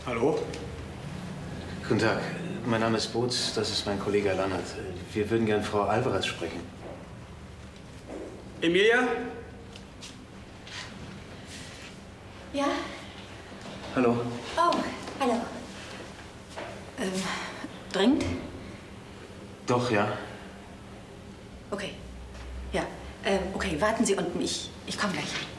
Hallo? Guten Tag, mein Name ist Boots, das ist mein Kollege Lannert. Wir würden gern Frau Alvarez sprechen. Emilia? Ja? Hallo. Oh, hallo. Dringend? Doch, ja. Okay. Ja. Okay, warten Sie unten. Ich komme gleich.